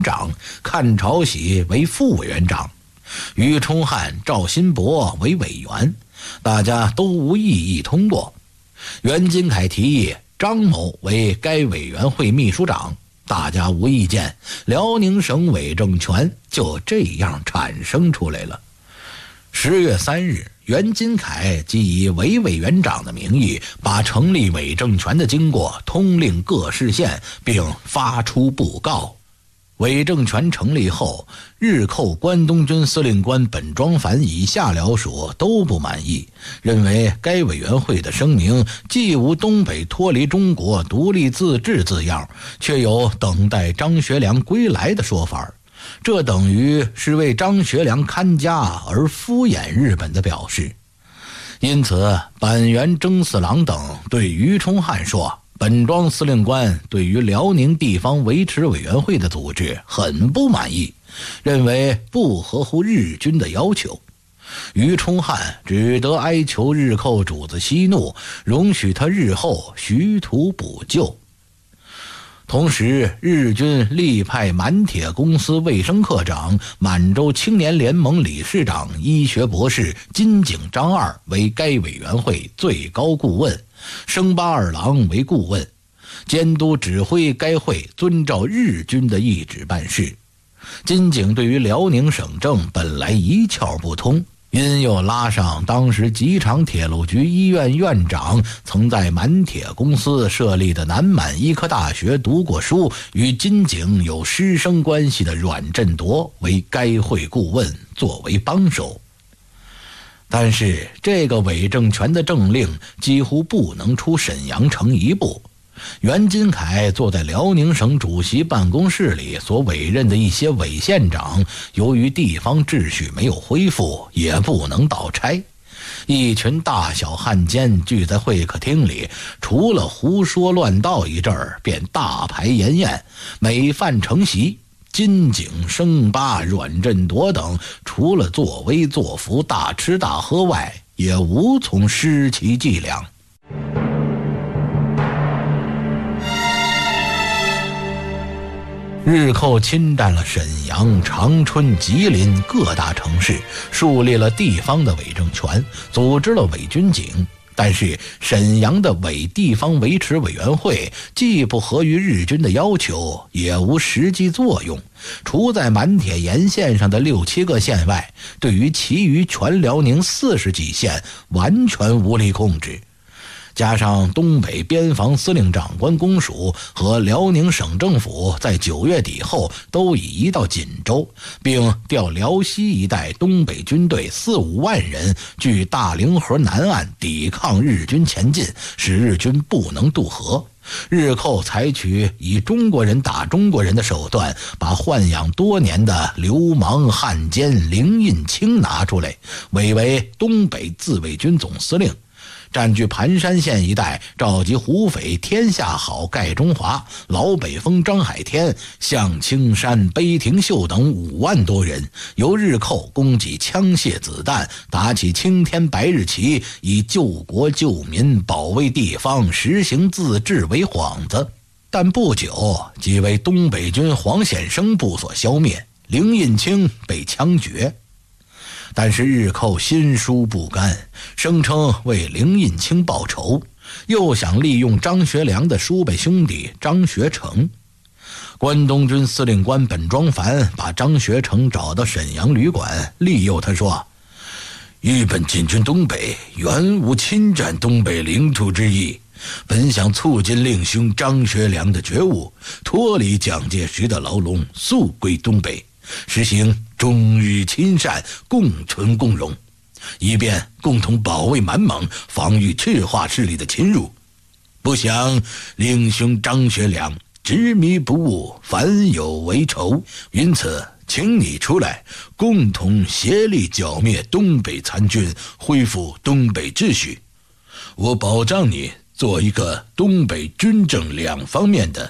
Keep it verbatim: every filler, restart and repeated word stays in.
长，看朝喜为副委员长，于冲汉、赵新伯为委员，大家都无异议通过。袁金凯提议张某为该委员会秘书长，大家无意见，辽宁省委政权就这样产生出来了。十月三日，袁金凯即以委委员长的名义，把成立伪政权的经过通令各市县，并发出布告。伪政权成立后，日寇关东军司令官本庄繁以下僚属都不满意，认为该委员会的声明既无东北脱离中国独立自治字样，却有等待张学良归来的说法，这等于是为张学良看家而敷衍日本的表示。因此板垣征四郎等对于冲汉说，本庄司令官对于辽宁地方维持委员会的组织很不满意，认为不合乎日军的要求。于冲汉只得哀求日寇主子息怒，容许他日后徐图补救。同时，日军力派满铁公司卫生科长、满洲青年联盟理事长、医学博士金井张二为该委员会最高顾问，生八二郎为顾问，监督指挥该会遵照日军的意志办事。金井对于辽宁省政本来一窍不通，因又拉上当时吉长铁路局医院院长曾在满铁公司设立的南满医科大学读过书，与金井有师生关系的阮振铎为该会顾问，作为帮手。但是这个伪政权的政令几乎不能出沈阳城一步。袁金凯坐在辽宁省主席办公室里所委任的一些伪县长，由于地方秩序没有恢复，也不能倒差。一群大小汉奸聚在会客厅里，除了胡说乱道一阵儿，便大排筵宴。每饭成席，金井、生八、阮振铎等除了作威作福、大吃大喝外，也无从施其伎俩。日寇侵占了沈阳、长春、吉林各大城市，树立了地方的伪政权，组织了伪军警。但是沈阳的伪地方维持委员会既不合于日军的要求，也无实际作用，除在满铁沿线上的六七个县外，对于其余全辽宁四十几县完全无力控制。加上东北边防司令长官公署和辽宁省政府在九月底后都已移到锦州，并调辽西一带东北军队四五万人据大凌河南岸抵抗日军前进，使日军不能渡河。日寇采取以中国人打中国人的手段，把豢养多年的流氓汉奸林印清拿出来，委为东北自卫军总司令，占据盘山县一带，召集胡匪天下好盖中华、老北风张海天、向青山、碑廷秀等五万多人，由日寇供给枪械子弹，打起青天白日旗，以救国救民、保卫地方、实行自治为幌子。但不久即为东北军黄显生部所消灭，林印清被枪决。但是日寇心疏不甘，声称为林印清报仇，又想利用张学良的叔辈兄弟张学成。关东军司令官本庄繁把张学成找到沈阳旅馆，利诱他说，日本进军东北原无侵占东北领土之意，本想促进令兄张学良的觉悟，脱离蒋介石的牢笼，速归东北，实行中日亲善，共存共荣，以便共同保卫满蒙，防御赤化势力的侵入。不想令兄张学良执迷不悟，反有为仇，因此请你出来，共同协力剿灭东北残军，恢复东北秩序。我保障你做一个东北军政两方面的